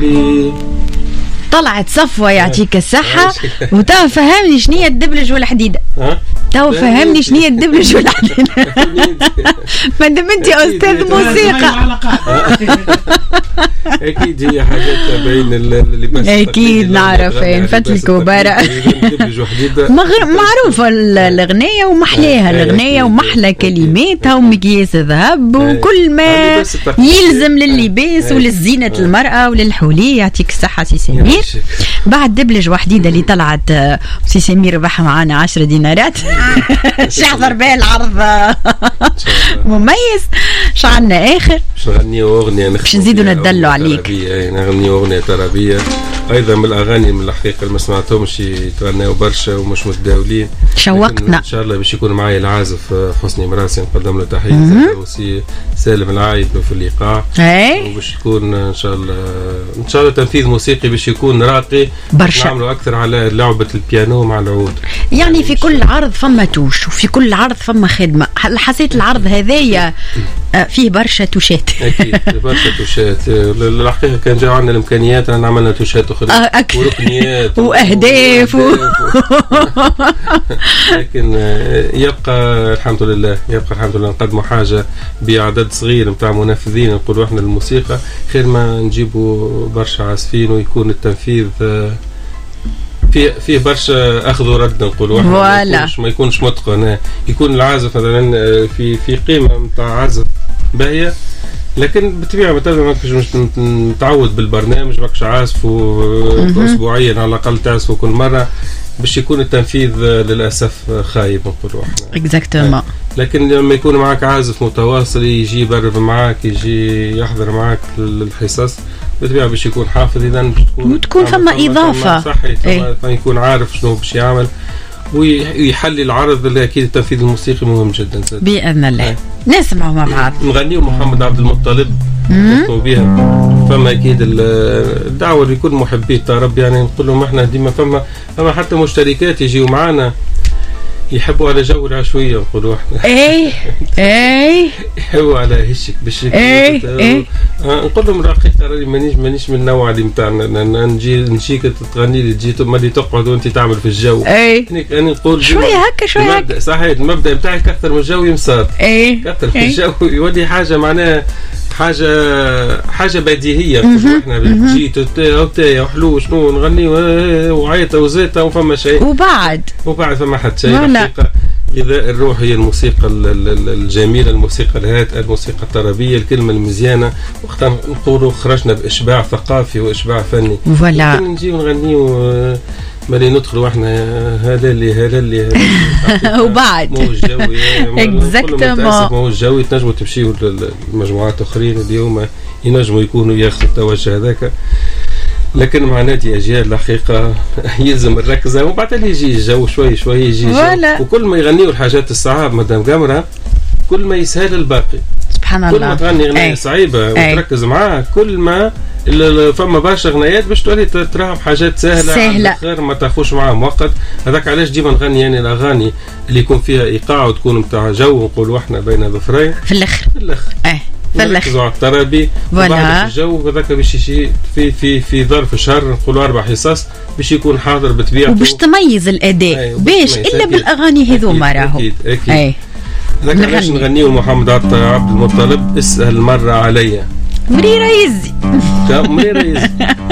اللي طلعت صفوة يعطيك الصحة. وتو فهمني شنية الدبلج والحديدة. تو فهمني شنية الدبلج والحديدة. ما دام انت أستاذ موسيقى. أكيد هي حاجات بين اللي بس أكيد نعرف نفت الكبارة. معروفة الأغنية ومحلاها الأغنية ومحلى كلماتها ومقياس ذهب وكل ما يلزم لللباس وللزينة المرأة وللحولية. يعطيك الصحة سي سمير. بعد دبلج وحديدة اللي طلعت سي سمير ربح معانا 10 دينارات. شحضر بها العرض مميز. شعلنا آخر نغنيو أغنية باش نزيدو ندلو عليك. نغنيو أغنية ترابية أيضا من الأغاني من الحقيقة اللي ما سمعتهمش يتغنيو برشا ومش متداولين. شوقتنا إن شاء الله باش يكون معايا العازف حسني مراسي نقدم له تحية وسي سالم العايد في الإيقاع. وباش يكون إن شاء الله تنفيذ موسيقي باش يكون راقي برشا. نعملوا أكثر على لعبة البيانو مع العود. يعني في كل عرض فما توش وفي كل عرض فما خدمة. حسيت العرض هذايا فيه برشا توشات. أكيد برشا توشات. الحقيقة كان جاء عندنا الإمكانيات أن عملنا توشات أخرى وركنيات وأهداف لكن يبقى الحمد لله نقدموا حاجة بعدد صغير متاع منفذين. نقولوا احنا الموسيقى خير ما نجيبوا برشا عازفين ويكون التنفيذ فيه برشا اخذ ورد. نقولوا احنا ما يكونش متقن. يكون العازف مثلا في قيمه نتاع عازف باهيه لكن بالطبيعه مثلا مش متعود بالبرنامج ماكش عازف اسبوعيا على الاقل تعزفوا كل مره باش يكون التنفيذ للاسف خايب. نقولوا احنا اكزاكتومون. لكن لما يكون معك عازف متواصل يجي يبرر معك يجي يحضر معك الحصص بالطبيعه باش يكون حافظ. اذا تكون فما اضافه صحيح. فيكون عارف شنو باش يعمل ويحلي العرض. اللي اكيد التنفيذ الموسيقي مهم جدا باذن الله. نسمعوا مع بعض نغنيو محمد عبد المطلب نطلبوا بها. فما اكيد الدعوه لكل محبي الطرب. يعني نقول لهم احنا ديما فما حتى مشتركات يجيوا معنا يحبوا على جو العشوية. نقولوا احنا يحبوا على هشك بالشكل. نقول لهم رقيقة راني مانيش من النوع اللي متاعنا نجيك تغني لي تجي ثم اللي تقعد وانت تعمل في الجو. انا نقول شوية هكا صحيح. المبدأ بتاعي كثر من الجو يمصاد. كثر في الجو يولي حاجة معناها حاجة بديهية. احنا بنجي تايا وحلو شنو نغني وعيطة وزيتة وفما شيء وبعد فما حد شيء. الحقيقة غذاء الروح هي الموسيقى الجميلة الموسيقى الهادئة الموسيقى الطربية الكلمة المزيانة. وقتها نقولوا خرجنا بإشباع ثقافي وإشباع فني. نجي ونغني مالي ندخلوا احنا هلالي وبعد مو الجوي اكزاكتومون مو الجوي. تنجموا تمشيوا للمجموعات اخرين اليوم ينجموا يكونوا ياخذوا التوجه هذاك. لكن مع نادي أجيال الحقيقة يلزم الركزة وبعدين يجي الجو شوي يجي الجو. وكل ما يغنيوا الحاجات الصعاب مدام قمرة كل ما يسهل الباقي. سبحان الله. كل ما تغني أغنية صعيبة وتركز معاها كل ما فما برشا أغنيات باش تولي تراهم حاجات سهلة غير ما تاخوش معاهم وقت. هذاك علاش ديما نغني يعني الأغاني اللي يكون فيها إيقاع وتكون متاع جو. نقولوا احنا بين ظفرين في الأخر نركزوا على الطربي وبعد الجو هذاك باش يجي في ظرف شهر نقولوا 4 حصص باش يكون حاضر بطبيعته وباش تميز الأداء باش إلا بالأغاني هذوما راهو. أكيد. هذاك علاش نغنيو محمد عبد المطلب اسأل مرة عليا مريرة يزي مريرة يزي